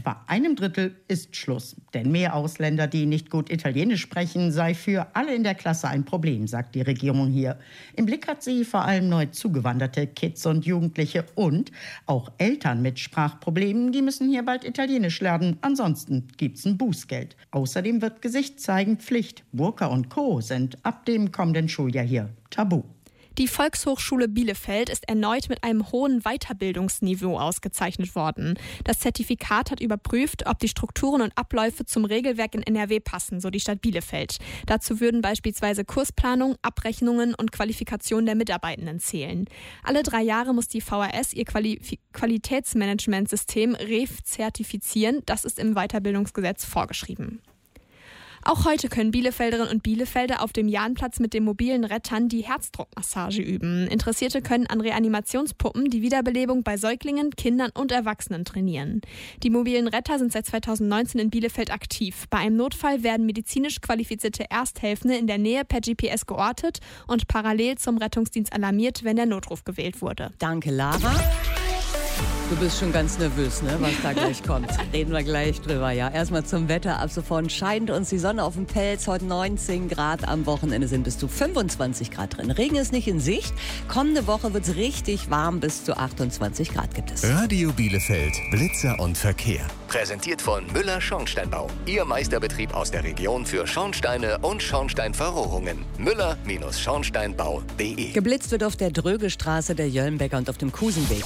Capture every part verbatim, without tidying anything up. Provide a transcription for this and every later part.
etwa einem Drittel ist Schluss. Denn mehr Ausländer, die nicht gut Italienisch sprechen, sei für alle in der Klasse ein Problem, sagt die Regierung hier. Im Blick hat sie vor allem neu zugewanderte Kids und Jugendliche und auch Eltern mit Sprachproblemen, die müssen hier bald Italienisch lernen. Ansonsten gibt's ein Bußgeld. Außerdem wird Gesicht zeigen Pflicht. Burka und Co. sind ab dem kommenden Schuljahr hier tabu. Die Volkshochschule Bielefeld ist erneut mit einem hohen Weiterbildungsniveau ausgezeichnet worden. Das Zertifikat hat überprüft, ob die Strukturen und Abläufe zum Regelwerk in N R W passen, so die Stadt Bielefeld. Dazu würden beispielsweise Kursplanung, Abrechnungen und Qualifikation der Mitarbeitenden zählen. Alle drei Jahre muss die V H S ihr Quali- Qualitätsmanagementsystem R E F zertifizieren. Das ist im Weiterbildungsgesetz vorgeschrieben. Auch heute können Bielefelderinnen und Bielefelder auf dem Jahnplatz mit den mobilen Rettern die Herzdruckmassage üben. Interessierte können an Reanimationspuppen die Wiederbelebung bei Säuglingen, Kindern und Erwachsenen trainieren. Die mobilen Retter sind seit zweitausendneunzehn in Bielefeld aktiv. Bei einem Notfall werden medizinisch qualifizierte Ersthelfende in der Nähe per G P S geortet und parallel zum Rettungsdienst alarmiert, wenn der Notruf gewählt wurde. Danke, Lara. Du bist schon ganz nervös, ne, was da gleich kommt. Reden wir gleich drüber, ja. Erstmal zum Wetter. Ab sofort scheint uns die Sonne auf dem Pelz. Heute neunzehn Grad, am Wochenende sind bis zu fünfundzwanzig Grad drin. Regen ist nicht in Sicht. Kommende Woche wird es richtig warm, bis zu achtundzwanzig Grad gibt es. Radio Bielefeld, Blitzer und Verkehr. Präsentiert von Müller Schornsteinbau. Ihr Meisterbetrieb aus der Region für Schornsteine und Schornsteinverrohrungen. Müller-Schornsteinbau punkt de. Geblitzt wird auf der Drögestraße, der Jöllenbecker und auf dem Kusenweg.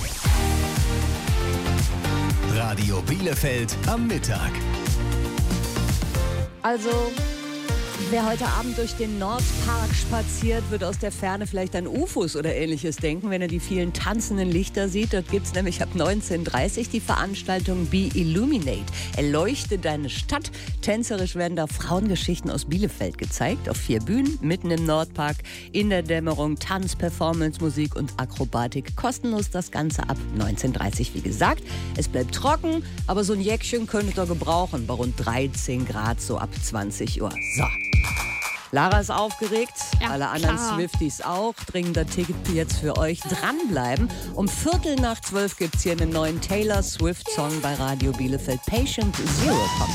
Radio Bielefeld am Mittag. Also, wer heute Abend durch den Nordpark spaziert, wird aus der Ferne vielleicht an U F Os oder Ähnliches denken, wenn er die vielen tanzenden Lichter sieht. Dort gibt es nämlich ab neunzehn Uhr dreißig die Veranstaltung Be Illuminate. Erleuchte deine Stadt. Tänzerisch werden da Frauengeschichten aus Bielefeld gezeigt. Auf vier Bühnen, mitten im Nordpark, in der Dämmerung, Tanz, Performance, Musik und Akrobatik. Kostenlos das Ganze ab neunzehn Uhr dreißig, wie gesagt. Es bleibt trocken, aber so ein Jäckchen könntet ihr gebrauchen. Bei rund dreizehn Grad, so ab zwanzig Uhr. So. Lara ist aufgeregt, ja, alle anderen klar. Swifties auch. Dringender Ticket jetzt für euch. Dranbleiben. Um Viertel nach zwölf gibt es hier einen neuen Taylor Swift-Song bei Radio Bielefeld. Patient Zero kommt.